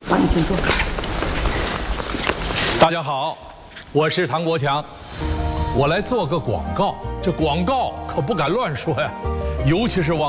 好，你请坐。 大家好，我是唐国强，我来做个广告。这广告可不敢乱说呀，尤其是往